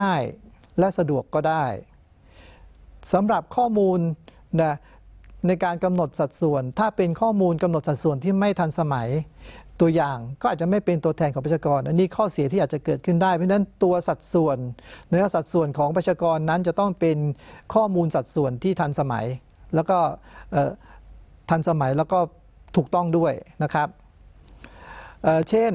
ง่ายและสะดวกก็ได้สำหรับข้อมูลนะในการกำหนดสัดส่วนถ้าเป็นข้อมูลกำหนดสัดส่วนที่ไม่ทันสมัยตัวอย่างก็อาจจะไม่เป็นตัวแทนของประชากรอันนี้ข้อเสียที่อาจจะเกิดขึ้นได้เพราะฉะนั้นตัวสัดส่วนเนื้อสัดส่วนของประชากรนั้นจะต้องเป็นข้อมูลสัดส่วนที่ทันสมัยแล้วก็ทันสมัยแล้วก็ถูกต้องด้วยนะครับเช่น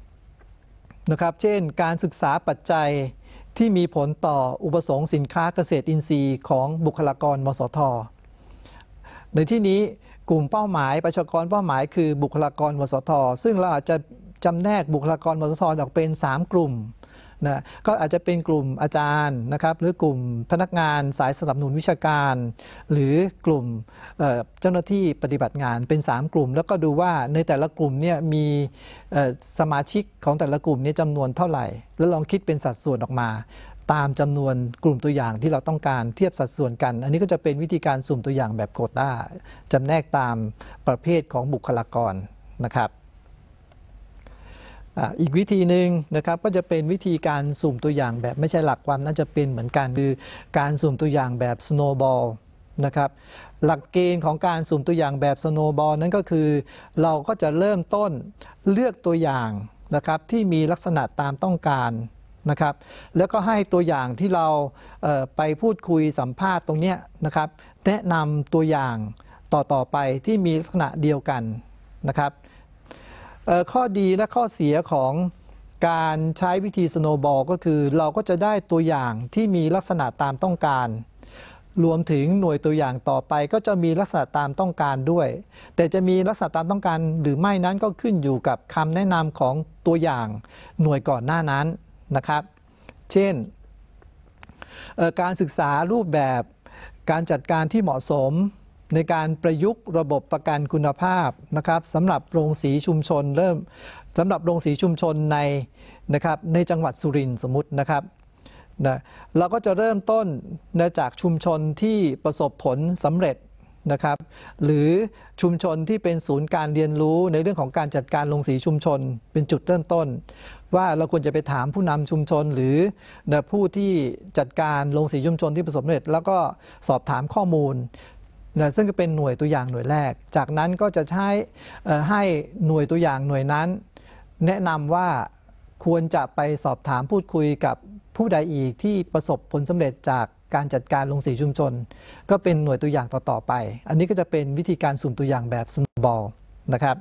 การศึกษาปัจจัยที่มีผลต่ออุปสงค์สินค้าเกษตรอินทรีย์ของบุคลากรมสท.ในที่นี้กลุ่มเป้าหมายประชากรเป้าหมายคือบุคลากรมสท.ซึ่งเราอาจจะจำแนกบุคลากรมสท.ออกเป็น3กลุ่มนะก็อาจจะเป็นกลุ่มอาจารย์นะครับหรือกลุ่มพนักงานสายสนับสนุนวิชาการหรือกลุ่มเจ้าหน้าที่ปฏิบัติงานเป็น3กลุ่มแล้วก็ดูว่าในแต่ละกลุ่มเนี่ยมีสมาชิกของแต่ละกลุ่มนี้จำนวนเท่าไหร่แล้วลองคิดเป็นสัดส่วนออกมาตามจำนวนกลุ่มตัวอย่างที่เราต้องการเทียบสัดส่วนกันอันนี้ก็จะเป็นวิธีการสุ่มตัวอย่างแบบโควต้าจำแนกตามประเภทของบุคลากรนะครับอีกวิธีหนึ่งนะครับก็จะเป็นวิธีการสุ่มตัวอย่างแบบไม่ใช่หลักความน่าจะเป็นเหมือนกันคือการสุ่มตัวอย่างแบบ snowball นะครับหลักเกณฑ์ของการสุ่มตัวอย่างแบบ snowball นั้นก็คือเราก็จะเริ่มต้นเลือกตัวอย่างนะครับที่มีลักษณะตามต้องการนะครับแล้วก็ให้ตัวอย่างที่เราไปพูดคุยสัมภาษณ์ตรงนี้นะครับแนะนำตัวอย่างต่อไปที่มีลักษณะเดียวกันนะครับข้อดีและข้อเสียของการใช้วิธี snowball ก็คือเราก็จะได้ตัวอย่างที่มีลักษณะตามต้องการรวมถึงหน่วยตัวอย่างต่อไปก็จะมีลักษณะตามต้องการด้วยแต่จะมีลักษณะตามต้องการหรือไม่นั้นก็ขึ้นอยู่กับคำแนะนำของตัวอย่างหน่วยก่อนหน้านั้นนะครับเช่นการศึกษารูปแบบการจัดการที่เหมาะสมในการประยุกต์ระบบประกันคุณภาพนะครับสำหรับโรงสีชุมชนสำหรับโรงสีชุมชนในจังหวัดสุรินทร์สมมุตินะครับเราก็จะเริ่มต้นจากชุมชนที่ประสบผลสำเร็จนะครับหรือชุมชนที่เป็นศูนย์การเรียนรู้ในเรื่องของการจัดการโรงสีชุมชนเป็นจุดเริ่มต้นว่าเราควรจะไปถามผู้นำชุมชนหรือผู้ที่จัดการโรงสีชุมชนที่ประสบผลสำเร็จแล้วก็สอบถามข้อมูลซึ่งก็เป็นหน่วยตัวอย่างหน่วยแรกจากนั้นก็จะใช้ให้หน่วยตัวอย่างหน่วยนั้นแนะนำว่าควรจะไปสอบถามพูดคุยกับผู้ใดอีกที่ประสบผลสำเร็จจากการจัดการโรงสีชุมชนก็เป็นหน่วยตัวอย่างต่อไปอันนี้ก็จะเป็นวิธีการสุ่มตัวอย่างแบบ snowball นะครับ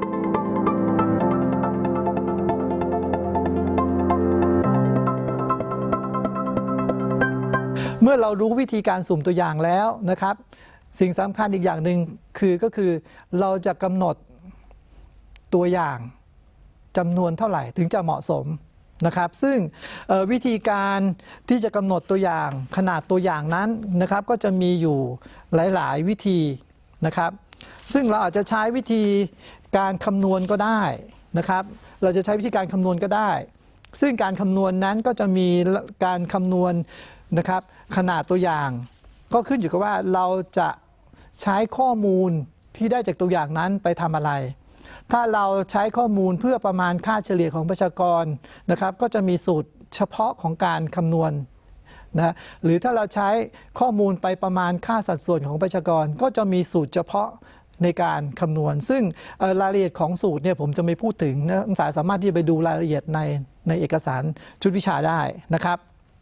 เมื่อเรารู้วิธีการสุ่มตัวอย่างแล้วนะครับสิ่งสำคัญอีกอย่างหนึ่งก็คือเราจะกำหนดตัวอย่างจำนวนเท่าไหร่ถึงจะเหมาะสมนะครับซึ่งวิธีการที่จะกำหนดตัวอย่างขนาดตัวอย่างนั้นนะครับก็จะมีอยู่หลายๆวิธีนะครับซึ่งเราอาจจะใช้วิธีการคำนวณก็ได้นะครับเราจะใช้วิธีการคำนวณก็ได้ซึ่งการคำนวณนั้นก็จะมีการคำนวณนะครับขนาดตัวอย่างก็ขึ้นอยู่กับว่าเราจะใช้ข้อมูลที่ได้จากตัวอย่างนั้นไปทำอะไรถ้าเราใช้ข้อมูลเพื่อประมาณค่าเฉลี่ยของประชากรนะครับก็จะมีสูตรเฉพาะของการคำนวณนะหรือถ้าเราใช้ข้อมูลไปประมาณค่าสัดส่วนของประชากรก็จะมีสูตรเฉพาะในการคำนวณซึ่งรายละเอียดของสูตรเนี่ยผมจะไม่พูดถึงนักศึกษาสามารถที่จะไปดูรายละเอียดในเอกสารชุดวิชาได้นะครับ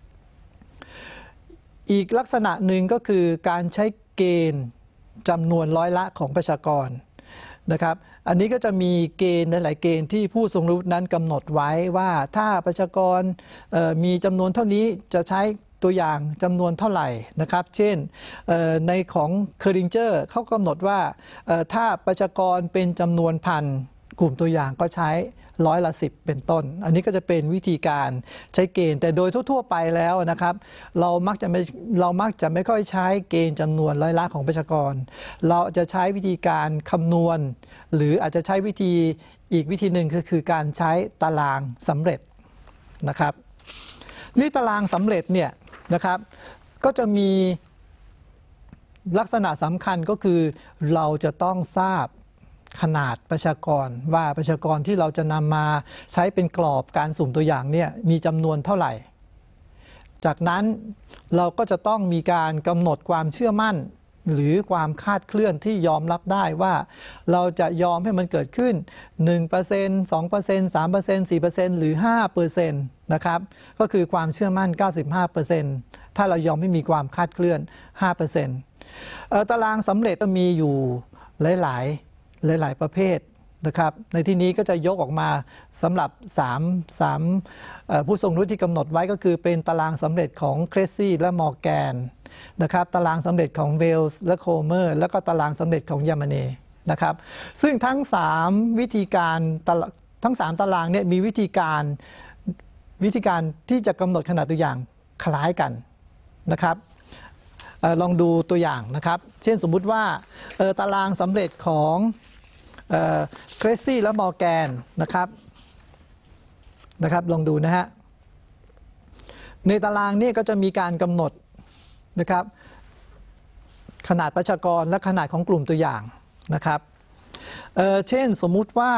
อีกลักษณะหนึ่งก็คือการใช้เกณฑ์จำนวนร้อยละของประชากรนะครับอันนี้ก็จะมีเกณฑ์หลายเกณฑ์ที่ผู้ทรงรู้นั้นกำหนดไว้ว่าถ้าประชากรมีจำนวนเท่านี้จะใช้ตัวอย่างจำนวนเท่าไหร่นะครับเช่นในของเคอร์ดิงเจอร์เขากำหนดว่าถ้าประชากรเป็นจำนวนพันกลุ่มตัวอย่างก็ใช้10%เป็นต้นอันนี้ก็จะเป็นวิธีการใช้เกณฑ์แต่โดยทั่วๆไปแล้วนะครับเรามักจะไม่ค่อยใช้เกณฑ์จำนวนร้อยละของประชากรเราจะใช้วิธีการคำนวณหรืออาจจะใช้อีกวิธีหนึ่งคือการใช้ตารางสำเร็จนะครับนี่ตารางสำเร็จเนี่ยนะครับก็จะมีลักษณะสำคัญก็คือเราจะต้องทราบขนาดประชากรว่าประชากรที่เราจะนำมาใช้เป็นกรอบการสุ่มตัวอย่างเนี่ยมีจำนวนเท่าไหร่จากนั้นเราก็จะต้องมีการกำหนดความเชื่อมั่นหรือความคาดเคลื่อนที่ยอมรับได้ว่าเราจะยอมให้มันเกิดขึ้น 1% 2% 3% 4% หรือ 5% นะครับก็คือความเชื่อมั่น 95% ถ้าเรายอมให้มีความคาดเคลื่อน 5%ตารางสำเร็จก็มีอยู่หลายประเภทนะครับในที่นี้ก็จะยกออกมาสำหรับ3ผู้ทรงรู้ที่กำหนดไว้ก็คือเป็นตารางสำเร็จของเครซี่และมอร์แกนนะครับตารางสำเร็จของเวลส์และโคเมอร์แล้วก็ตารางสำเร็จของยามาเน่นะครับซึ่งทั้ง3วิธีการทั้ง3ตารางเนี่ยมีวิธีการที่จะกำหนดขนาดตัวอย่างคล้ายกันนะครับลองดูตัวอย่างนะครับเช่นสมมุติว่าตารางสำเร็จของเครซี่และมอร์แกนนะครับลองดูนะฮะในตารางนี้ก็จะมีการกำหนดนะครับขนาดประชากรและขนาดของกลุ่มตัวอย่างนะครับเช่นสมมุติว่า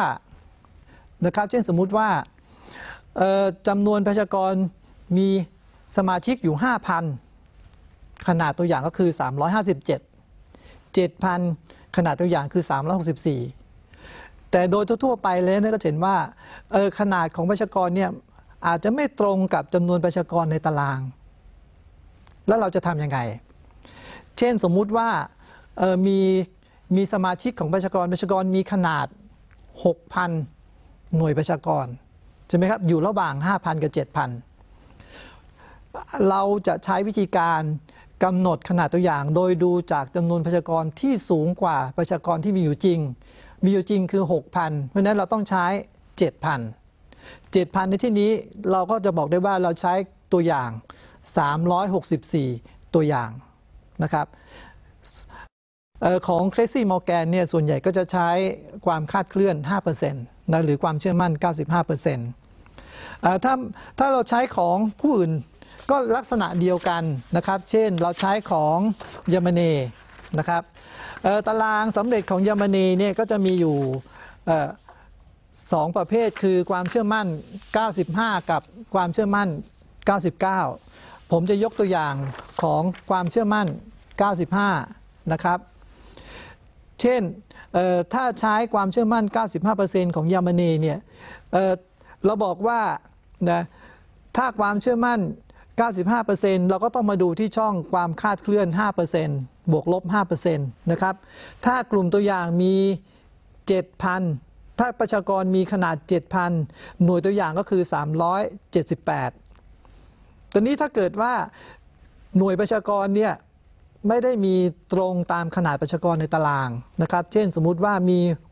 จำนวนประชากรมีสมาชิกอยู่ 5,000 ขนาดตัวอย่างก็คือ357 7,000 ขนาดตัวอย่างคือ364แต่โดยทั่วไปเลยเนี่ยก็เห็นว่าขนาดของประชากรเนี่ยอาจจะไม่ตรงกับจำนวนประชากรในตารางแล้วเราจะทำยังไงเช่นสมมุติว่ามีสมาชิกของประชากรมีขนาด 6,000 หน่วยประชากรใช่ไหมครับอยู่ระหว่าง 5,000 กับ 7,000 เราจะใช้วิธีการกำหนดขนาดตัวอย่างโดยดูจากจำนวนประชากรที่สูงกว่าประชากรที่มีอยู่จริงคือ 6,000 เพราะฉะนั้นเราต้องใช้ 7,000 ในที่นี้เราก็จะบอกได้ว่าเราใช้ตัวอย่าง364 ตัวอย่างนะครับของเครซี่มอร์แกนเนี่ยส่วนใหญ่ก็จะใช้ความคาดเคลื่อน 5% นะหรือความเชื่อมั่น 95%ถ้าเราใช้ของผู้อื่นก็ลักษณะเดียวกันนะครับเช่นเราใช้ของยามาเน่นะครับตารางสำเร็จของยามาเน่เนี่ยก็จะมีอยู่2ประเภทคือความเชื่อมั่น 95 กับความเชื่อมั่น 99 ผมจะยกตัวอย่างของความเชื่อมั่น 95 นะครับเช่นถ้าใช้ความเชื่อมั่น 95% ของยามาเน่เนี่ยเราบอกว่านะถ้าความเชื่อมั่น 95% เราก็ต้องมาดูที่ช่องความคาดเคลื่อน 5% บวกลบ 5% นะครับถ้ากลุ่มตัวอย่างมี 7,000 ถ้าประชากรมีขนาด 7,000 หน่วยตัวอย่างก็คือ 378 ตอนนี้ถ้าเกิดว่าหน่วยประชากรเนี่ยไม่ได้มีตรงตามขนาดประชากรในตารางนะครับเช่นสมมุติว่ามี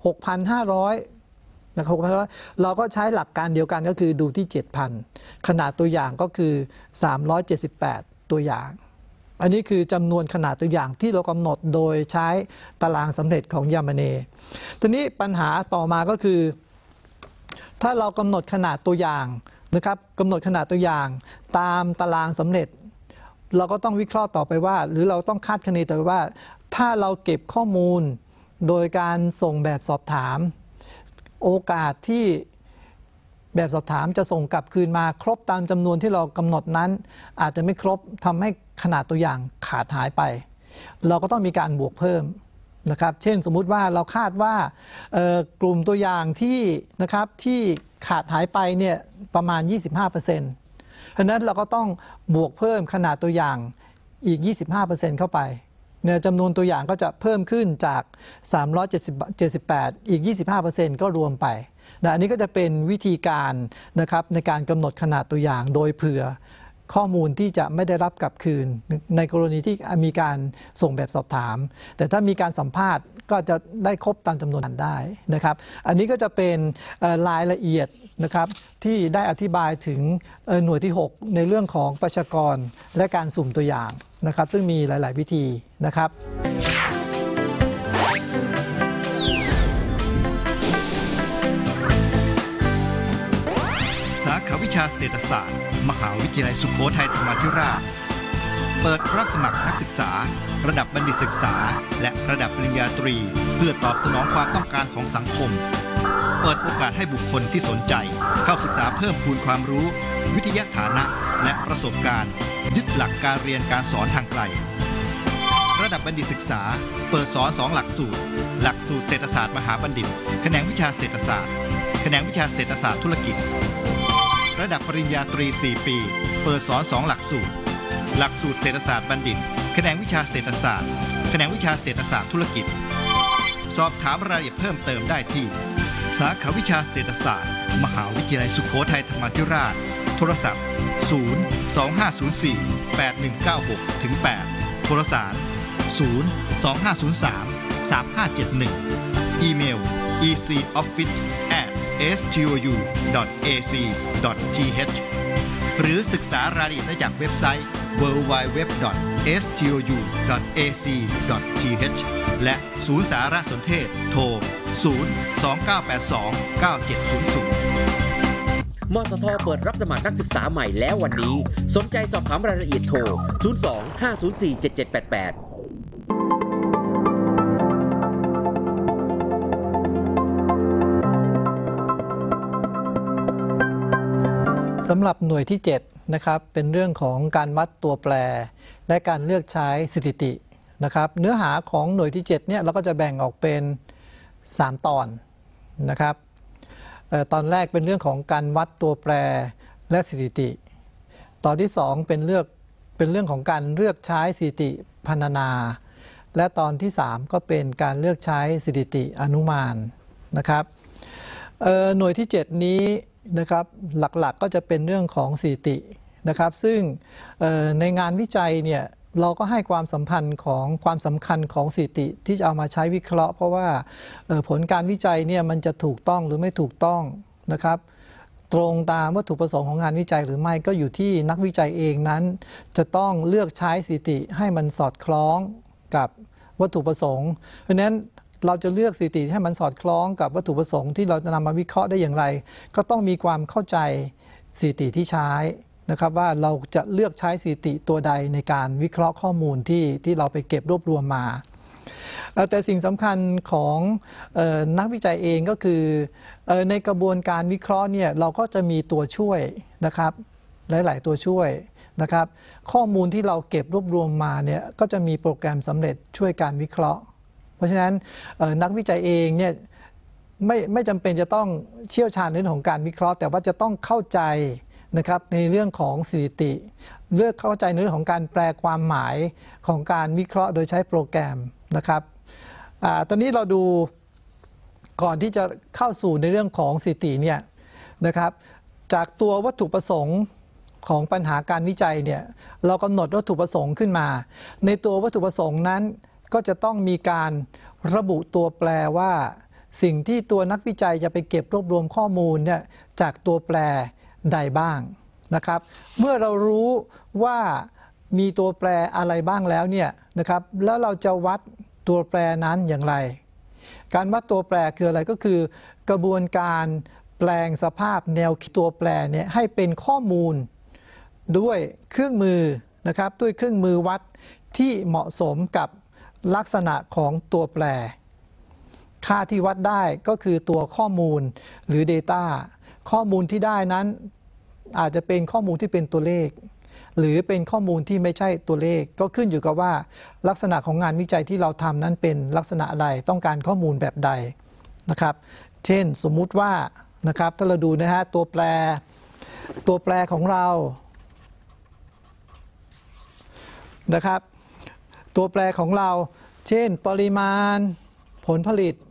6,500 นะครับเราก็ใช้หลักการเดียวกันก็คือดูที่ 7,000 ขนาดตัวอย่างก็คือ 378 ตัวอย่างอันนี้คือจำนวนขนาดตัวอย่างที่เรากำหนดโดยใช้ตารางสำเร็จของยามาเน่ทีนี้ปัญหาต่อมาก็คือถ้าเรากำหนดขนาดตัวอย่างนะครับกำหนดขนาดตัวอย่างตามตารางสำเร็จเราก็ต้องวิเคราะห์ต่อไปว่าหรือเราต้องคาดคะเนต่อไปว่าถ้าเราเก็บข้อมูลโดยการส่งแบบสอบถามโอกาสที่แบบสอบถามจะส่งกลับคืนมาครบตามจำนวนที่เรากำหนดนั้นอาจจะไม่ครบทำให้ขนาดตัวอย่างขาดหายไปเราก็ต้องมีการบวกเพิ่มนะครับเช่นสมมุติว่าเราคาดว่ากลุ่มตัวอย่างที่นะครับที่ขาดหายไปเนี่ยประมาณ 25%เพราะนั้นเราก็ต้องบวกเพิ่มขนาดตัวอย่างอีก 25% เข้าไปเนี่ยจำนวนตัวอย่างก็จะเพิ่มขึ้นจาก378อีก 25% ก็รวมไปนะอันนี้ก็จะเป็นวิธีการนะครับในการกำหนดขนาดตัวอย่างโดยเผื่อข้อมูลที่จะไม่ได้รับกลับคืนในกรณีที่มีการส่งแบบสอบถามแต่ถ้ามีการสัมภาษณ์ก็จะได้ครบตามจำนวนได้นะครับอันนี้ก็จะเป็นรายละเอียดนะครับที่ได้อธิบายถึงหน่วยที่ 6ในเรื่องของประชากรและการสุ่มตัวอย่างนะครับซึ่งมีหลายๆวิธีนะครับสาขาวิชาเศรษฐศาสตร์มหาวิทยาลัยสุโขทัยธรรมาธิราชเปิดรับสมัครนักศึกษาระดับบัณฑิตศึกษาและระดับปริญญาตรีเพื่อตอบสนองความต้องการของสังคมเปิดโอกาสให้บุคคลที่สนใจเข้าศึกษาเพิ่มพูนความรู้วิทยาฐานะและประสบการณ์ยึดหลักการเรียนการสอนทางไกลระดับบัณฑิตศึกษาเปิดสอน2หลักสูตรหลักสูตรเศรษฐศาสตร์มหาบัณฑิตแขนงวิชาเศรษฐศาสตร์แขนงวิชาเศรษฐศาสตร์ธุรกิจระดับปริญญาตรี4ปีเปิดสอน2หลักสูตรหลักสูตรเศรษฐศาสตร์บัณฑิตแขนงวิชาเศรษฐศาสตร์แขนงวิชาเศรษฐศาสตร์ธุรกิจสอบถามรายละเอียดเพิ่มเติมได้ที่สาขาวิชาเศรษฐศาสตร์มหาวิทยาลัยสุโขทัยธรรมาธิราชโทรศัพท์025048196-8โทรสาร025033571อีเมล ecoffice@stou.ac.th หรือศึกษารายละเอียดได้จากเว็บไซต์ www.stou.ac.th และศูนย์สารสนเทศโทร 029829700 มสท.เปิดรับสมัครนักศึกษาใหม่แล้ววันนี้สนใจสอบถามรายละเอียดโทร 02-504-7788 สำหรับหน่วยที่7นะครับเป็นเรื่องของการวัดตัวแปรและการเลือกใช้สถิตินะครับเนื้อหาของหน่วยที่7เนี่ยเราก็จะแบ่งออกเป็น3ตอนนะครับตอนแรกเป็นเรื่องของการวัดตัวแปรและสถิติตอนที่2เป็นเรื่องของการเลือกใช้สถิติพรรณนาและตอนที่3ก็เป็นการเลือกใช้สถิติอนุมานนะครับหน่วยที่7นี้นะครับหลักๆก็จะเป็นเรื่องของสถิตินะครับซึ่งในงานวิจัยเนี่ยเราก็ให้ความสำคัญของสถิติที่จะเอามาใช้วิเคราะห์เพราะว่าผลการวิจัยเนี่ยมันจะถูกต้องหรือไม่ถูกต้องนะครับตรงตามวัตถุประสงค์ของงานวิจัยหรือไม่ก็อยู่ที่นักวิจัยเองนั้นจะต้องเลือกใช้สถิติให้มันสอดคล้องกับวัตถุประสงค์เพราะฉะนั้นเราจะเลือกสถิติให้มันสอดคล้องกับวัตถุประสงค์ที่เราจะนำมาวิเคราะห์ได้อย่างไรก็ต้องมีความเข้าใจสถิติที่ใช้นะครับว่าเราจะเลือกใช้สถิติตัวใดในการวิเคราะห์ข้อมูลที่เราไปเก็บรวบรวมมาแต่สิ่งสำคัญของนักวิจัยเองก็คือในกระบวนการวิเคราะห์เนี่ยเราก็จะมีตัวช่วยนะครับหลายๆตัวช่วยนะครับข้อมูลที่เราเก็บรวบรวมมาเนี่ยก็จะมีโปรแกรมสำเร็จช่วยการวิเคราะห์เพราะฉะนั้นนักวิจัยเองเนี่ยไม่จำเป็นจะต้องเชี่ยวชาญในเรื่องของการวิเคราะห์แต่ว่าจะต้องเข้าใจนะครับในเรื่องของสถิติเลือกเข้าใจในเรื่องของการแปลความหมายของการวิเคราะห์โดยใช้โปรแกรมนะครับตอนนี้เราดูก่อนที่จะเข้าสู่ในเรื่องของสถิติเนี่ยนะครับจากตัววัตถุประสงค์ของปัญหาการวิจัยเนี่ยเรากำหนดวัตถุประสงค์ขึ้นมาในตัววัตถุประสงค์นั้นก็จะต้องมีการระบุตัวแปรว่าสิ่งที่ตัวนักวิจัยจะไปเก็บรวบรวมข้อมูลเนี่ยจากตัวแปรใดบ้างนะครับเมื่อเรารู้ว่ามีตัวแปรอะไรบ้างแล้วเนี่ยนะครับแล้วเราจะวัดตัวแปรนั้นอย่างไรการวัดตัวแปรคืออะไรก็คือกระบวนการแปลงสภาพแนวตัวแปรเนี่ยให้เป็นข้อมูลด้วยเครื่องมือนะครับด้วยเครื่องมือวัดที่เหมาะสมกับลักษณะของตัวแปรค่าที่วัดได้ก็คือตัวข้อมูลหรือ Data ข้อมูลที่ได้นั้นอาจจะเป็นข้อมูลที่เป็นตัวเลขหรือเป็นข้อมูลที่ไม่ใช่ตัวเลขก็ขึ้นอยู่กับว่าลักษณะของงานวิจัยที่เราทำนั้นเป็นลักษณะอะไรต้องการข้อมูลแบบใดนะครับเช่นสมมุติว่านะครับถ้าเราดูนะฮะตัวแปรของเรานะครับตัวแปรของเราเช่นปริมาณผลผลิต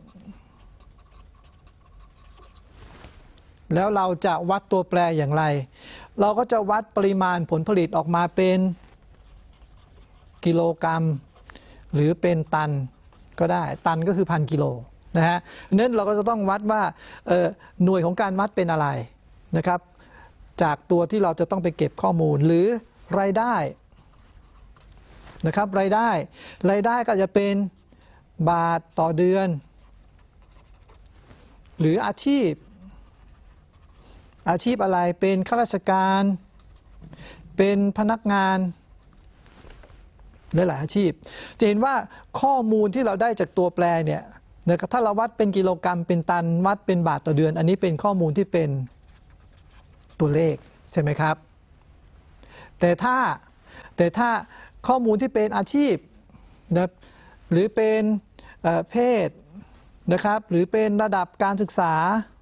แล้วเราจะวัดตัวแปรอย่างไรเราก็จะวัดปริมาณผลผลิตออกมาเป็นกิโลกรัมหรือเป็นตันก็ได้ตันก็คือ1,000 กิโลนะฮะนั้นเราก็จะต้องวัดว่าหน่วยของการวัดเป็นอะไรนะครับจากตัวที่เราจะต้องไปเก็บข้อมูลหรือรายได้นะครับรายได้ก็จะเป็นบาทต่อเดือนหรืออาชีพอะไรเป็นข้าราชการเป็นพนักงานหลายอาชีพจะเห็นว่าข้อมูลที่เราได้จากตัวแปรเนี่ยถ้าเราวัดเป็นกิโลกรัมเป็นตันวัดเป็นบาทต่อเดือนอันนี้เป็นข้อมูลที่เป็นตัวเลขใช่ไหมครับแต่ถ้าแต่ถ้าข้อมูลที่เป็นอาชีพนะหรือเป็นเพศนะครับหรือเป็นระดับการศึกษา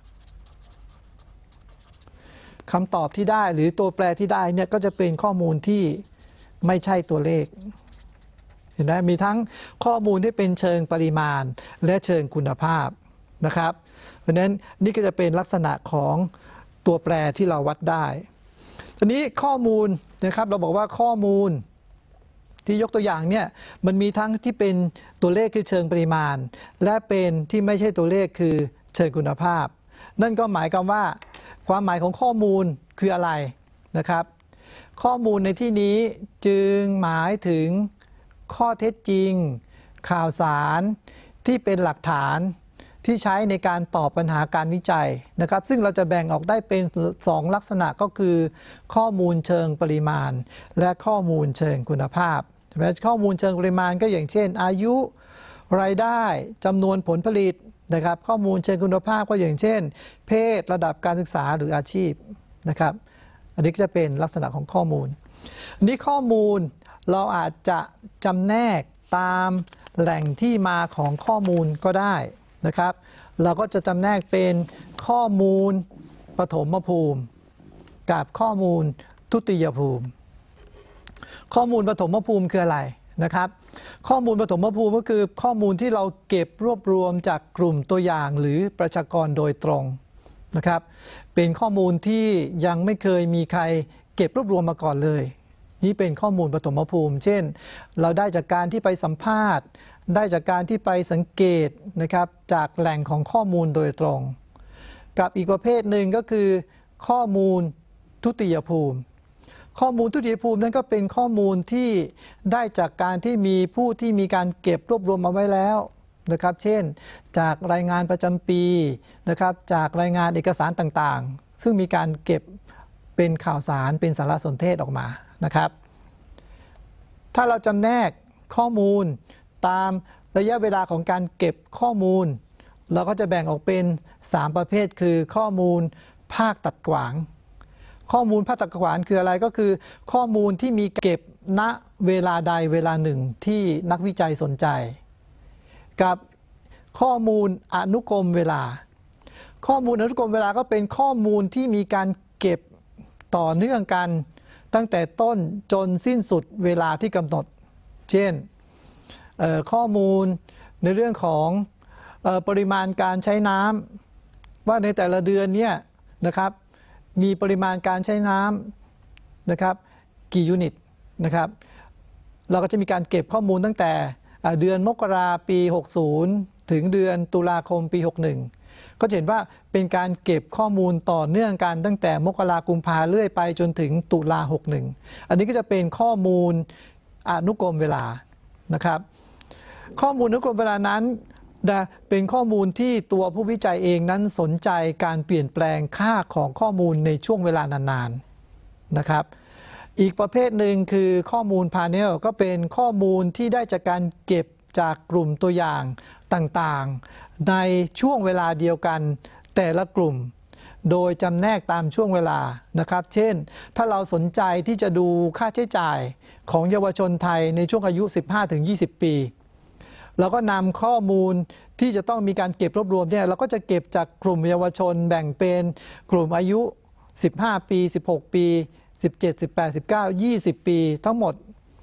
คำตอบที่ได้หรือตัวแปรที่ได้เนี่ยก็จะเป็นข้อมูลที่ไม่ใช่ตัวเลขเห็นไหมมีทั้งข้อมูลที่เป็นเชิงปริมาณและเชิงคุณภาพนะครับเพราะฉะนั้นนี่ก็จะเป็นลักษณะของตัวแปรที่เราวัดได้ทีนี้ข้อมูลนะครับเราบอกว่าข้อมูลที่ยกตัวอย่างเนี่ยมันมีทั้งที่เป็นตัวเลขคือเชิงปริมาณและเป็นที่ไม่ใช่ตัวเลขคือเชิงคุณภาพนั่นก็หมายความว่าความหมายของข้อมูลคืออะไรนะครับข้อมูลในที่นี้จึงหมายถึงข้อเท็จจริงข่าวสารที่เป็นหลักฐานที่ใช้ในการตอบปัญหาการวิจัยนะครับซึ่งเราจะแบ่งออกได้เป็น2ลักษณะก็คือข้อมูลเชิงปริมาณและข้อมูลเชิงคุณภาพข้อมูลเชิงปริมาณก็อย่างเช่นอายุรายได้จำนวนผลผลิตนะครับข้อมูลเชิงคุณภาพก็อย่างเช่นเพศระดับการศึกษาหรืออาชีพนะครับอันนี้ก็จะเป็นลักษณะของข้อมูลนี้ข้อมูลเราอาจจะจำแนกตามแหล่งที่มาของข้อมูลก็ได้นะครับเราก็จะจำแนกเป็นข้อมูลปฐมภูมิกับข้อมูลทุติยภูมิข้อมูลปฐมภูมิคืออะไรนะครับข้อมูลปฐมภูมิก็คือข้อมูลที่เราเก็บรวบรวมจากกลุ่มตัวอย่างหรือประชากรโดยตรงนะครับเป็นข้อมูลที่ยังไม่เคยมีใครเก็บรวบรวมมาก่อนเลยนี่เป็นข้อมูลปฐมภูมิเช่นเราได้จากการที่ไปสัมภาษณ์ได้จากการที่ไปสังเกตนะครับจากแหล่งของข้อมูลโดยตรงกับอีกประเภทหนึ่งก็คือข้อมูลทุติยภูมิข้อมูลทุติยภูมินั้นก็เป็นข้อมูลที่ได้จากการที่มีผู้ที่มีการเก็บรวบรวมมาไว้แล้วนะครับเช่นจากรายงานประจำปีนะครับจากรายงานเอกสารต่างๆซึ่งมีการเก็บเป็นข่าวสารเป็นสารสนเทศออกมานะครับถ้าเราจำแนกข้อมูลตามระยะเวลาของการเก็บข้อมูลเราก็จะแบ่งออกเป็น3ประเภทคือข้อมูลภาคตัดขวางข้อมูลภาคตัดขวางคืออะไรก็คือข้อมูลที่มีเก็บณเวลาใดเวลาหนึ่งที่นักวิจัยสนใจกับข้อมูลอนุกรมเวลาข้อมูลอนุกรมเวลาก็เป็นข้อมูลที่มีการเก็บต่อเนื่องกันตั้งแต่ต้นจนสิ้นสุดเวลาที่กำหนดเช่นข้อมูลในเรื่องของปริมาณการใช้น้ำว่าในแต่ละเดือนเนี่ยนะครับมีปริมาณการใช้น้ำนะครับกี่ยูนิตนะครับเราก็จะมีการเก็บข้อมูลตั้งแต่เดือนมกราปี60ถึงเดือนตุลาคมปี61ก็จะเห็นว่าเป็นการเก็บข้อมูลต่อเนื่องกันตั้งแต่มกรากุมภาเรื่อยไปจนถึงตุลา61อันนี้ก็จะเป็นข้อมูลอนุกรมเวลานะครับข้อมูลอนุกรมเวลานั้นเป็นข้อมูลที่ตัวผู้วิจัยเองนั้นสนใจการเปลี่ยนแปลงค่าของข้อมูลในช่วงเวลานานๆนะครับอีกประเภทหนึ่งคือข้อมูลพาเนลก็เป็นข้อมูลที่ได้จากการเก็บจากกลุ่มตัวอย่างต่างๆในช่วงเวลาเดียวกันแต่ละกลุ่มโดยจำแนกตามช่วงเวลานะครับเช่นถ้าเราสนใจที่จะดูค่าใช้จ่ายของเยาวชนไทยในช่วงอายุ 15-20 ปีเราก็นำข้อมูลที่จะต้องมีการเก็บรวบรวมเนี่ยเราก็จะเก็บจากกลุ่มเยาวชนแบ่งเป็นกลุ่มอายุ15 ปี16 ปี17 18 19 20 ปีทั้งหมด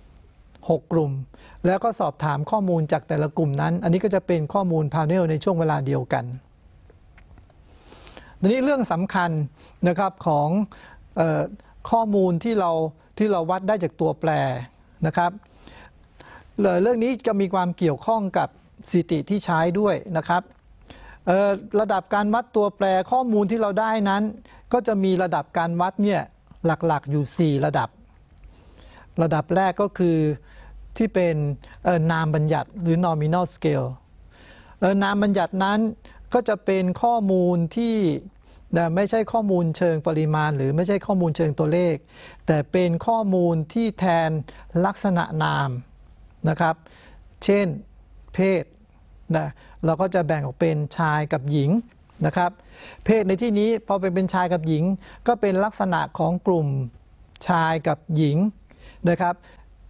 6 กลุ่มแล้วก็สอบถามข้อมูลจากแต่ละกลุ่มนั้นอันนี้ก็จะเป็นข้อมูลพาเนลในช่วงเวลาเดียวกันทีนี้เรื่องสำคัญนะครับของข้อมูลที่เราวัดได้จากตัวแปรนะครับเรื่องนี้จะมีความเกี่ยวข้องกับสถิติที่ใช้ด้วยนะครับระดับการวัดตัวแปรข้อมูลที่เราได้นั้นก็จะมีระดับการวัดเนี่ยหลักๆอยู่4ระดับแรกก็คือที่เป็นนามบัญญัติหรือ nominal scale นามบัญญัตินั้นก็จะเป็นข้อมูลที่ไม่ใช่ข้อมูลเชิงปริมาณหรือไม่ใช่ข้อมูลเชิงตัวเลขแต่เป็นข้อมูลที่แทนลักษณะนามนะครับเช่นเพศนะเราก็จะแบ่งออกเป็นชายกับหญิงนะครับเพศในที่นี้พอเป็นชายกับหญิงก็เป็นลักษณะของกลุ่มชายกับหญิงนะครับ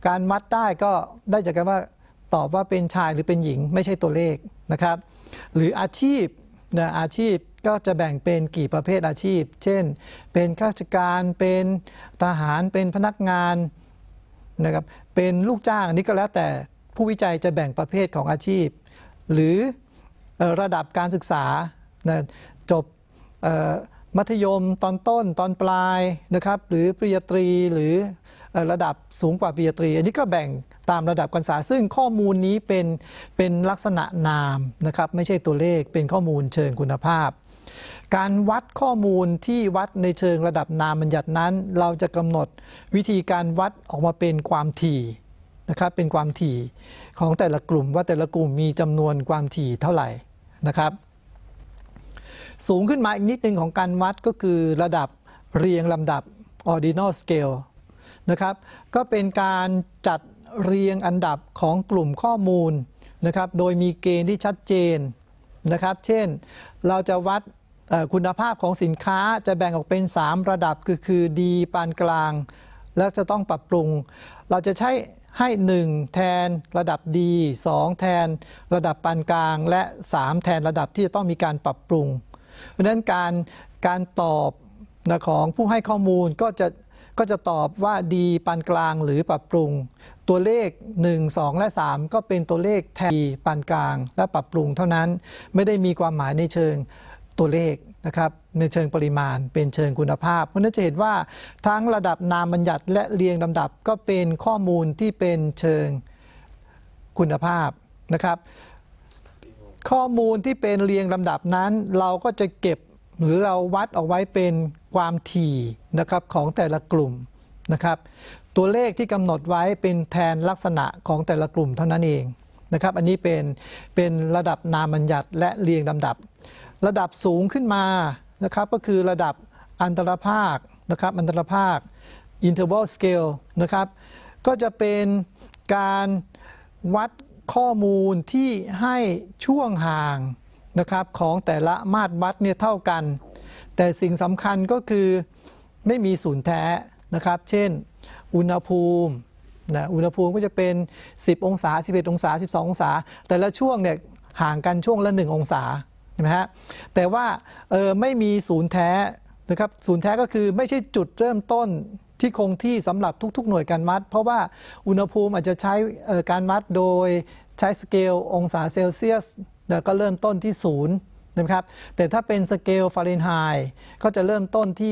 การวัดได้ก็ได้จากการว่าตอบว่าเป็นชายหรือเป็นหญิงไม่ใช่ตัวเลขนะครับหรืออาชีพนะอาชีพก็จะแบ่งเป็นกี่ประเภทอาชีพเช่นเป็นข้าราชการเป็นทหารเป็นพนักงานนะครับเป็นลูกจ้างอันนี้ก็แล้วแต่ผู้วิจัยจะแบ่งประเภทของอาชีพหรือระดับการศึกษานะจบมัธยมตอนต้นตอนปลายนะครับหรือปริญญาตรีหรือระดับสูงกว่าปริญญาตรีอันนี้ก็แบ่งตามระดับการศึกษาซึ่งข้อมูลนี้เป็นลักษณะนามนะครับไม่ใช่ตัวเลขเป็นข้อมูลเชิงคุณภาพการวัดข้อมูลที่วัดในเชิงระดับนามบัญญัตินั้นเราจะกำหนดวิธีการวัดออกมาเป็นความถี่นะครับเป็นความถี่ของแต่ละกลุ่มว่าแต่ละกลุ่มมีจำนวนความถี่เท่าไหร่นะครับสูงขึ้นมาอีกนิดนึงของการวัดก็คือระดับเรียงลำดับ ordinal scale นะครับก็เป็นการจัดเรียงอันดับของกลุ่มข้อมูลนะครับโดยมีเกณฑ์ที่ชัดเจนนะครับเช่นเราจะวัดคุณภาพของสินค้าจะแบ่งออกเป็น3ระดับคือดีปานกลางแล้วจะต้องปรับปรุงเราจะใช้ให้1แทนระดับดี2แทนระดับปานกลางและ3แทนระดับที่จะต้องมีการปรับปรุงเพราะฉะนั้นการตอบของผู้ให้ข้อมูลก็จะตอบว่าดีปานกลางหรือปรับปรุงตัวเลข1 2และ3ก็เป็นตัวเลขแทนดีปานกลางและปรับปรุงเท่านั้นไม่ได้มีความหมายในเชิงตัวเลขนะครับในเชิงปริมาณเป็นเชิงคุณภาพเพราะนั้นจะเห็นว่าทั้งระดับนามบัญญัติและเรียงลำดับก็เป็นข้อมูลที่เป็นเชิงคุณภาพนะครับข้อมูลที่เป็นเรียงลำดับนั้นเราก็จะเก็บหรือเราวัดเอาไว้เป็นความถี่นะครับของแต่ละกลุ่มนะครับตัวเลขที่กำหนดไว้เป็นแทนลักษณะของแต่ละกลุ่มเท่านั้นเองนะครับอันนี้เป็นระดับนามบัญญัติและเรียงลำดับระดับสูงขึ้นมานะครับก็คือระดับอันตรภาคนะครับอันตรภาค interval scale นะครับก็จะเป็นการวัดข้อมูลที่ให้ช่วงห่างนะครับของแต่ละมาตรวัดเนี่ยเท่ากันแต่สิ่งสำคัญก็คือไม่มีศูนย์แท้นะครับเช่นอุณหภูมิอุณหภูมิก็จะเป็น10องศา11องศา12องศาแต่ละช่วงเนี่ยห่างกันช่วงละ1องศาใช่ไหมฮะแต่ว่าไม่มีศูนย์แท้นะครับศูนย์แท้ก็คือไม่ใช่จุดเริ่มต้นที่คงที่สำหรับทุกๆหน่วยการวัดเพราะว่าอุณหภูมิอาจจะใช้การวัดโดยใช้สเกลองศาเซลเซียสแล้วก็เริ่มต้นที่0นะครับแต่ถ้าเป็นสเกลฟาเรนไฮต์ก็จะเริ่มต้นที่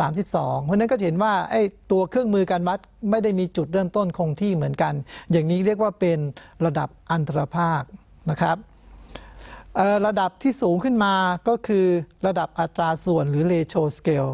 32เพราะนั้นก็เห็นว่าไอ้ตัวเครื่องมือการวัดไม่ได้มีจุดเริ่มต้นคงที่เหมือนกันอย่างนี้เรียกว่าเป็นระดับอันตรภาคนะครับระดับที่สูงขึ้นมาก็คือระดับอัตราส่วนหรือ ratio scale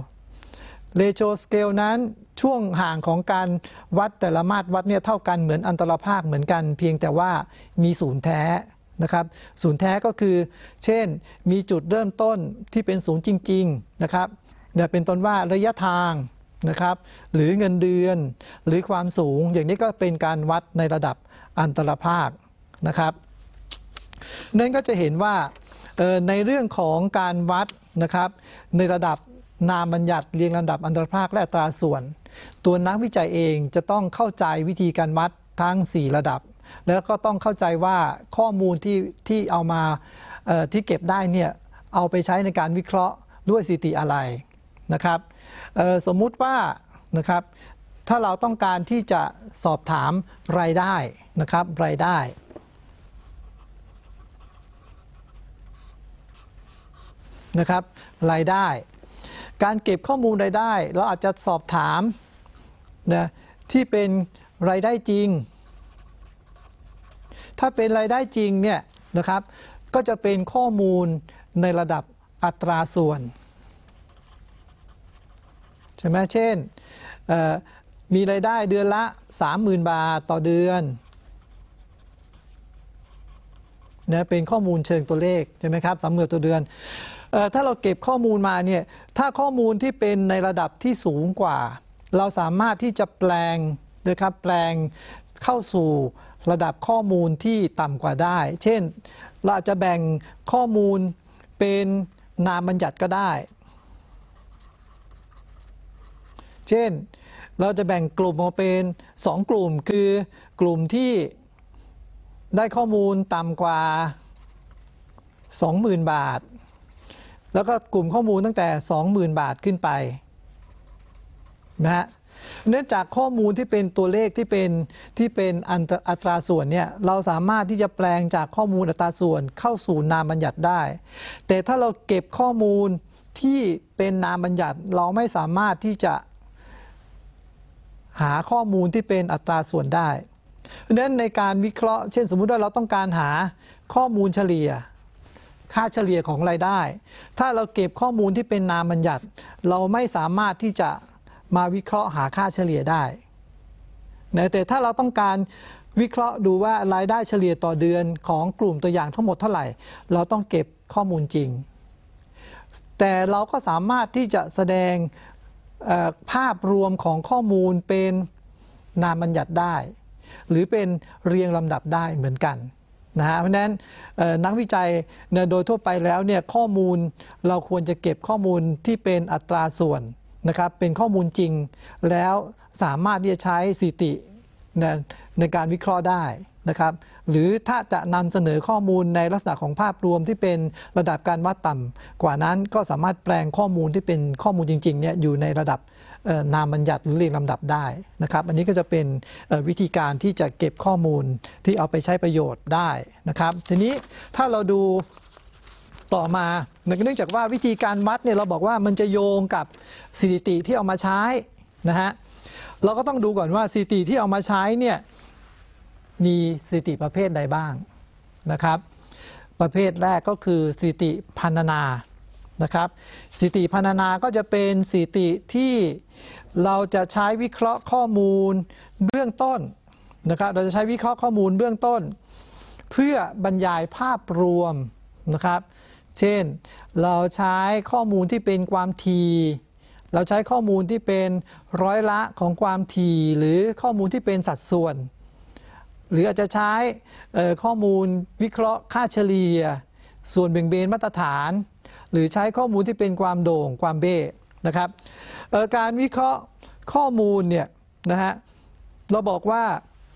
ratio scale นั้นช่วงห่างของการวัดแต่ละมาตรวัดเนี่ยเท่ากันเหมือนอันตรภาคเหมือนกันเพียงแต่ว่ามีศูนย์แท้นะครับศูนย์แท้ก็คือเช่นมีจุดเริ่มต้นที่เป็นศูนย์จริงๆนะครับเป็นต้นว่าระยะทางนะครับหรือเงินเดือนหรือความสูงอย่างนี้ก็เป็นการวัดในระดับอันตรภาคนะครับนั่นก็จะเห็นว่าในเรื่องของการวัดนะครับในระดับนามบัญญัติเรียงลำดับอันตรภาคและอัตราส่วนตัวนักวิจัยเองจะต้องเข้าใจวิธีการวัดทั้ง4ระดับแล้วก็ต้องเข้าใจว่าข้อมูลที่เอามาที่เก็บได้เนี่ยเอาไปใช้ในการวิเคราะห์ด้วยสถิติอะไรนะครับสมมุติว่านะครับถ้าเราต้องการที่จะสอบถามรายได้นะครับรายได้นะครับรายได้การเก็บข้อมูลรายได้เราอาจจะสอบถามนะที่เป็นรายได้จริงถ้าเป็นรายได้จริงเนี่ยนะครับก็จะเป็นข้อมูลในระดับอัตราส่วนใช่ไหมเช่นมีรายได้เดือนละ 30,000 บาทต่อเดือนนะเป็นข้อมูลเชิงตัวเลขใช่ไหมครับ30,000ต่อเดือนถ้าเราเก็บข้อมูลมาเนี่ยถ้าข้อมูลที่เป็นในระดับที่สูงกว่าเราสามารถที่จะแปลงนะครับแปลงเข้าสู่ระดับข้อมูลที่ต่ำกว่าได้เช่นเราอาจจะแบ่งข้อมูลเป็นนามบัญญัติก็ได้เช่นเราจะแบ่งกลุ่มออกเป็น2 กลุ่มคือกลุ่มที่ได้ข้อมูลต่ำกว่า 20,000 บาทแล้วก็กลุ่มข้อมูลตั้งแต่ 20,000 บาทขึ้นไปนะฮะเนื่องจากข้อมูลที่เป็นตัวเลขที่เป็นอัตราส่วนเนี่ยเราสามารถที่จะแปลงจากข้อมูลอัตราส่วนเข้าสู่นามบัญญัติได้แต่ถ้าเราเก็บข้อมูลที่เป็นนามบัญญัติเราไม่สามารถที่จะหาข้อมูลที่เป็นอัตราส่วนได้เพราะฉะนั้นในการวิเคราะห์เช่นสมมุติว่าเราต้องการหาข้อมูลเฉลี่ยค่าเฉลี่ยของรายได้ถ้าเราเก็บข้อมูลที่เป็นนามบัญญัติเราไม่สามารถที่จะมาวิเคราะห์หาค่าเฉลี่ยได้นะแต่ถ้าเราต้องการวิเคราะห์ดูว่ารายได้เฉลี่ยต่อเดือนของกลุ่มตัวอย่างทั้งหมดเท่าไหร่เราต้องเก็บข้อมูลจริงแต่เราก็สามารถที่จะแสดงภาพรวมของข้อมูลเป็นนามบัญญัติได้หรือเป็นเรียงลำดับได้เหมือนกันนะฮะเพราะฉะนั้นนักวิจัยโดยทั่วไปแล้วเนี่ยข้อมูลเราควรจะเก็บข้อมูลที่เป็นอัตราส่วนนะครับเป็นข้อมูลจริงแล้วสามารถที่จะใช้สถิติในการวิเคราะห์ได้นะครับหรือถ้าจะนำเสนอข้อมูลในลักษณะของภาพรวมที่เป็นระดับการวัดต่ำกว่านั้นก็สามารถแปลงข้อมูลที่เป็นข้อมูลจริงๆเนี่ยอยู่ในระดับนามบัญญัติหรือเรียงลำดับได้นะครับอันนี้ก็จะเป็นวิธีการที่จะเก็บข้อมูลที่เอาไปใช้ประโยชน์ได้นะครับทีนี้ถ้าเราดูต่อมาเนื่องจากว่าวิธีการวัดเนี่ยเราบอกว่ามันจะโยงกับสถิติที่เอามาใช้นะฮะเราก็ต้องดูก่อนว่าสถิติที่เอามาใช้เนี่ยมีสถิติประเภทใดบ้างนะครับประเภทแรกก็คือสถิติพรรณนานะครับสถิติพรรณนาก็จะเป็นสถิติที่เราจะใช้วิเคราะห์ข้อมูลเบื้องต้นนะครับเราจะใช้วิเคราะห์ข้อมูลเบื้องต้นเพื่อบรรยายภาพรวมนะครับเช่นเราใช้ข้อมูลที่เป็นความถี่เราใช้ข้อมูลที่เป็นร้อยละของความถี่หรือข้อมูลที่เป็นสัดส่วนหรืออาจจะใช้ข้อมูลวิเคราะห์ค่าเฉลี่ยส่วนเบี่ยงเบนมาตรฐานหรือใช้ข้อมูลที่เป็นความโด่งความเบ้นะครับการวิเคราะห์ข้อมูลเนี่ยนะฮะเราบอกว่า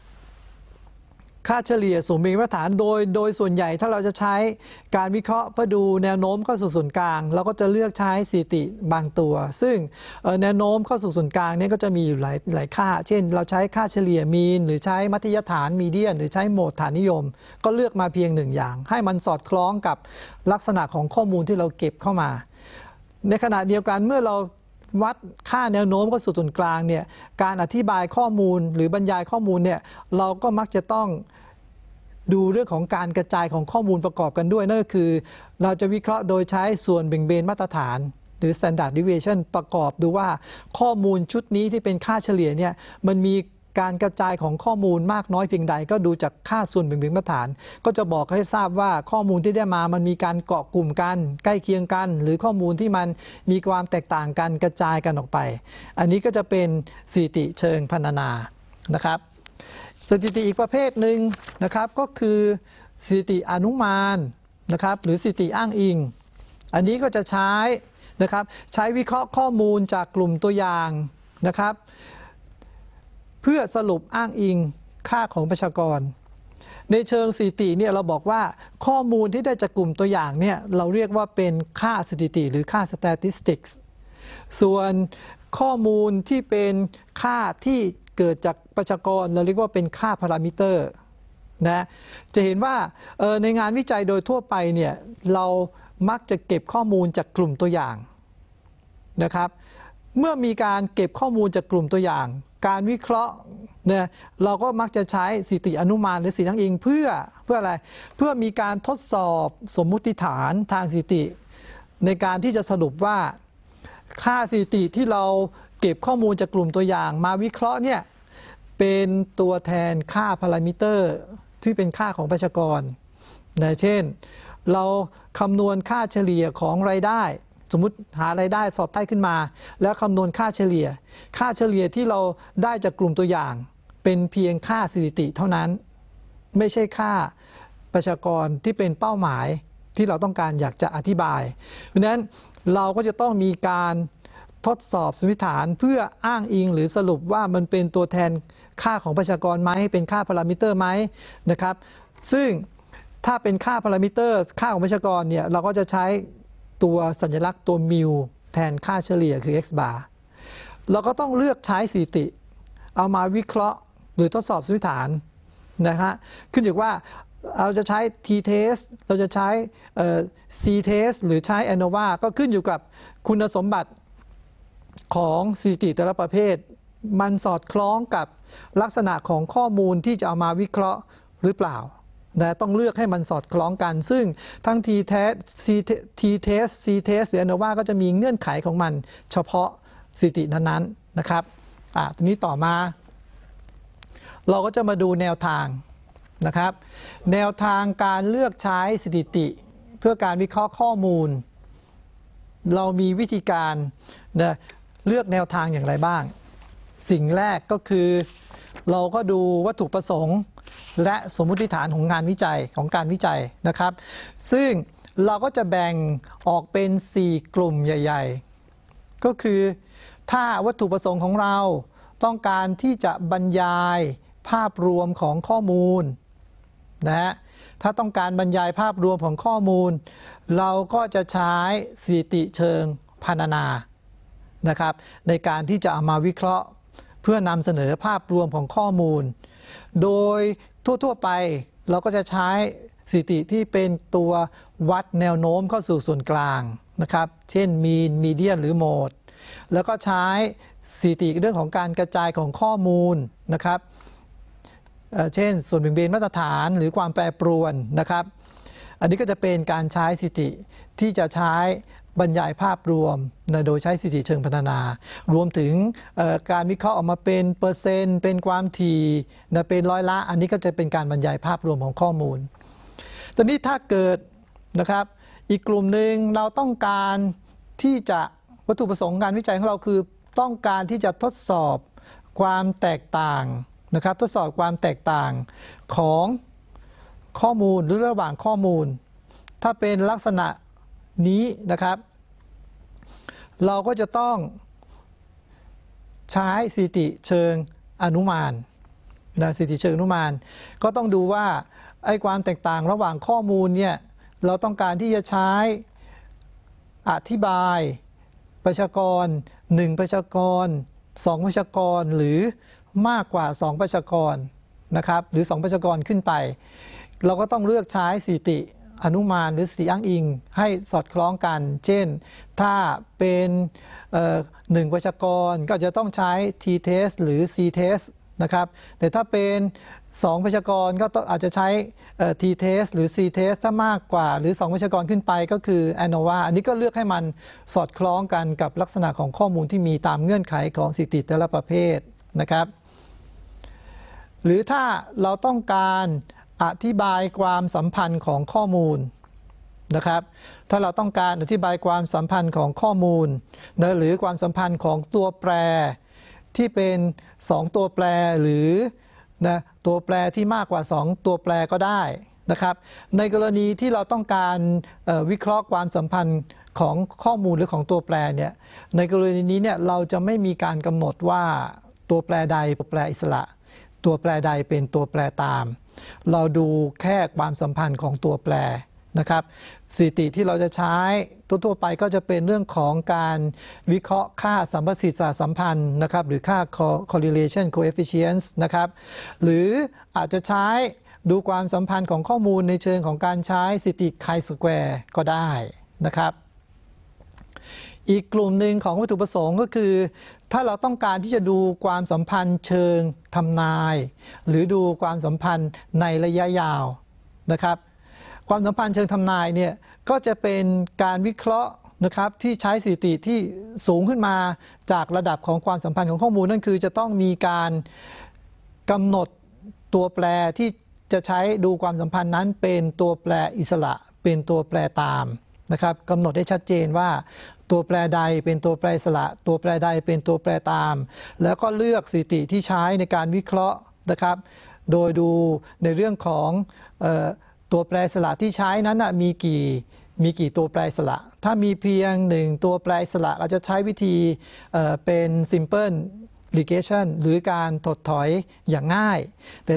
ค่าเฉลี่ยส่วนเบี่ยงเบนมาตรฐานโดยส่วนใหญ่ถ้าเราจะใช้การวิเคราะห์เพื่อดูแนวโน้มเข้าสู่ศูนย์กลางเราก็จะเลือกใช้สถิติบางตัวซึ่งแนวโน้มเข้าสู่ศูนย์กลางนี้ก็จะมีอยู่หลายค่าเช่นเราใช้ค่าเฉลี่ยมีนหรือใช้มัธยฐานมีเดียนหรือใช้โหมดฐานนิยมก็เลือกมาเพียง1อย่างให้มันสอดคล้องกับลักษณะของข้อมูลที่เราเก็บเข้ามาในขณะเดียวกันเมื่อเราวัดค่าแนวโน้มเข้าสู่ศูนย์กลางเนี่ยการอธิบายข้อมูลหรือบรรยายข้อมูลเนี่ยเราก็มักจะต้องดูเรื่องของการกระจายของข้อมูลประกอบกันด้วยนั่นก็คือเราจะวิเคราะห์โดยใช้ส่วนเบี่ยงเบนมาตรฐานหรือ standard deviation ประกอบดูว่าข้อมูลชุดนี้ที่เป็นค่าเฉลี่ยเนี่ยมันมีการกระจายของข้อมูลมากน้อยเพียงใดก็ดูจากค่าส่วนเบี่ยงเบนมาตรฐานก็จะบอกให้ทราบว่าข้อมูลที่ได้มามันมีการเกาะกลุ่มกันใกล้เคียงกันหรือข้อมูลที่มันมีความแตกต่างกันกระจายกันออกไปอันนี้ก็จะเป็นสถิติเชิงพรรณนานะครับสถิติอีกประเภทหนึ่งนะครับก็คือสถิติอนุมานนะครับหรือสถิติอ้างอิงอันนี้ก็จะใช้นะครับใช้วิเคราะห์ข้อมูลจากกลุ่มตัวอย่างนะครับเพื่อสรุปอ้างอิงค่าของประชากรในเชิงสถิติเนี่ยเราบอกว่าข้อมูลที่ได้จากกลุ่มตัวอย่างเนี่ยเราเรียกว่าเป็นค่าสถิติหรือค่า statistics ส่วนข้อมูลที่เป็นค่าที่เกิดจากประชากรเราเรียกว่าเป็นค่าพารามิเตอร์นะจะเห็นว่าในงานวิจัยโดยทั่วไปเนี่ยเรามักจะเก็บข้อมูลจากกลุ่มตัวอย่างนะครับเมื่อมีการเก็บข้อมูลจากกลุ่มตัวอย่างการวิเคราะห์เนี่ยเราก็มักจะใช้สถิติอนุมานหรือสถิติอ้างอิงเพื่ออะไรเพื่อมีการทดสอบสมมุติฐานทางสถิติในการที่จะสรุปว่าค่าสถิติที่เราเก็บข้อมูลจากกลุ่มตัวอย่างมาวิเคราะห์เนี่ยเป็นตัวแทนค่าพารามิเตอร์ที่เป็นค่าของประชากรนะเช่นเราคำนวณค่าเฉลี่ยของรายได้สมมุติหารายได้สอบได้ขึ้นมาแล้วคำนวณค่าเฉลี่ยที่เราได้จากกลุ่มตัวอย่างเป็นเพียงค่าสถิติเท่านั้นไม่ใช่ค่าประชากรที่เป็นเป้าหมายที่เราต้องการอยากจะอธิบายเพราะฉะนั้นเราก็จะต้องมีการทดสอบสมมติฐานเพื่ออ้างอิงหรือสรุปว่ามันเป็นตัวแทนค่าของประชากรไหมเป็นค่าพารามิเตอร์ไหมนะครับซึ่งถ้าเป็นค่าพารามิเตอร์ค่าของประชากรเนี่ยเราก็จะใช้ตัวสัญลักษณ์ตัวมิวแทนค่าเฉลี่ยคือ x bar เราก็ต้องเลือกใช้สถิติเอามาวิเคราะห์หรือทดสอบสมมติฐานนะฮะขึ้นอยู่ว่าเราจะใช้ t-test เราจะใช้c-test หรือใช้ ANOVA ก็ขึ้นอยู่กับคุณสมบัติของสถิติแต่ละประเภทมันสอดคล้องกับลักษณะของข้อมูลที่จะเอามาวิเคราะห์หรือเปล่านะต้องเลือกให้มันสอดคล้องกันซึ่งทั้ง t-test c-test c-test หรือ ANOVA ก็จะมีเงื่อนไขของมันเฉพาะสถิตินั้นๆนะครับทีนี้ต่อมาเราก็จะมาดูแนวทางนะครับแนวทางการเลือกใช้สถิติเพื่อการวิเคราะห์ข้อมูลเรามีวิธีการนะเลือกแนวทางอย่างไรบ้างสิ่งแรกก็คือเราก็ดูวัตถุประสงค์และสมมุติฐานของงานวิจัยของการวิจัยนะครับซึ่งเราก็จะแบ่งออกเป็น4กลุ่มใหญ่ๆก็คือถ้าวัตถุประสงค์ของเราต้องการที่จะบรรยายภาพรวมของข้อมูลนะฮะถ้าต้องการบรรยายภาพรวมของข้อมูลเราก็จะใช้สถิติเชิงพรรณนานะครับในการที่จะเอามาวิเคราะห์เพื่อนำเสนอภาพรวมของข้อมูลโดยทั่วๆไปเราก็จะใช้สถิติที่เป็นตัววัดแนวโน้มเข้าสู่ส่วนกลางนะครับเช่นมีนมีเดียนหรือโหมดแล้วก็ใช้สถิติเรื่องของการกระจายของข้อมูลนะครับเช่นส่วนเบี่ยงเบนมาตรฐานหรือความแปรปรวนนะครับอันนี้ก็จะเป็นการใช้สถิติที่จะใช้บรรยายภาพรวมนะโดยใช้สถิติเชิงพรรณนารวมถึงการวิเคราะห์ออกมาเป็นเปอร์เซ็นต์เป็นความถี่นะเป็นร้อยละอันนี้ก็จะเป็นการบรรยายภาพรวมของข้อมูลตอนนี้ถ้าเกิดนะครับอีกกลุ่มหนึ่งเราต้องการที่จะวัตถุประสงค์การวิจัยของเราคือต้องการที่จะทดสอบความแตกต่างนะครับทดสอบความแตกต่างของข้อมูลหรือระหว่างข้อมูลถ้าเป็นลักษณะนี้นะครับเราก็จะต้องใช้สถิติเชิงอนุมานนะสถิติเชิงอนุมานก็ต้องดูว่าไอ้ความแตกต่างระหว่างข้อมูลเนี่ยเราต้องการที่จะใช้อธิบายประชากร1ประชากร2ประชากรหรือมากกว่า2ประชากรนะครับหรือ2ประชากรขึ้นไปเราก็ต้องเลือกใช้สถิติอนุมานหรือสถิติอ้างอิงให้สอดคล้องกันเช่นถ้าเป็น1ประชากรก็จะต้องใช้ t-test หรือ c-test นะครับแต่ถ้าเป็น2ประชากรก็อาจจะใช้ t-test หรือ c-test ถ้ามากกว่าหรือ2ประชากรขึ้นไปก็คือ ANOVA อันนี้ก็เลือกให้มันสอดคล้องกันกับลักษณะของข้อมูลที่มีตามเงื่อนไขของสถิติแต่ละประเภทนะครับหรือถ้าเราต้องการอธิบายความสัมพันธ์ของข้อมูลนะครับถ้าเราต้องการอธิบายความสัมพันธ์ของข้อมูลนะหรือความสัมพันธ์ของตัวแปรที่เป็น2ตัวแปรหรือนะตัวแปรที่มากกว่า2ตัวแปรก็ได้นะครับในกรณีที่เราต้องการวิเคราะห์ความสัมพันธ์ของข้อมูลหรือของตัวแปรเนี่ยในกรณีนี้เนี่ยเราจะไม่มีการกำหนดว่าตัวแปรใดตัวแปรอิสระตัวแปรใดเป็นตัวแปรตามเราดูแค่ความสัมพันธ์ของตัวแปรนะครับสถิติที่เราจะใช้ทั่วไปก็จะเป็นเรื่องของการวิเคราะห์ค่าสัมประสิทธิ์สัมพันธ์นะครับหรือค่า correlation coefficients นะครับหรืออาจจะใช้ดูความสัมพันธ์ของข้อมูลในเชิงของการใช้สถิติ chi-square ก็ได้นะครับอีกกลุ่มหนึ่งของวัตถุประสงค์ก็คือถ้าเราต้องการที่จะดูความสัมพันธ์เชิงทำนายหรือดูความสัมพันธ์ในระยะยาวนะครับความสัมพันธ์เชิงทำนายเนี่ยก็จะเป็นการวิเคราะห์นะครับที่ใช้สถิติที่สูงขึ้นมาจากระดับของความสัมพันธ์ของข้อมูลนั่นคือจะต้องมีการกำหนดตัวแปรที่จะใช้ดูความสัมพันธ์นั้นเป็นตัวแปรอิสระเป็นตัวแปรตามนะครับกำหนดได้ชัดเจนว่าตัวแปรใดเป็นตัวแปรอิสระตัวแปรใดเป็นตัวแปรตามแล้วก็เลือกสถิติที่ใช้ในการวิเคราะห์นะครับโดยดูในเรื่องของตัวแปรอิสระที่ใช้นั้นมีมีกี่ตัวแปรอิสระ ถ้ามีเพียง1ตัวแปรอิสระเราจะใช้วิธีเป็น simple ligation หรือการถดถอยอย่างง่ายแต่